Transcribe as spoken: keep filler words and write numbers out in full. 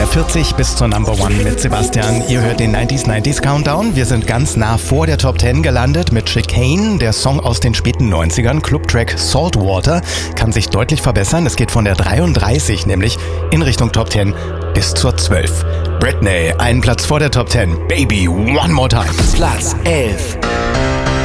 der vierzig bis zur Number One mit Sebastian. Ihr hört den neunziger neunzig Countdown. Wir sind ganz nah vor der Top zehn gelandet mit Chicane. Der Song aus den späten neunzigern, Clubtrack Saltwater, kann sich deutlich verbessern. Es geht von der dreiunddreißig nämlich in Richtung Top zehn bis zur zwölf. Britney, einen Platz vor der Top zehn. Baby, one more time. Platz elf.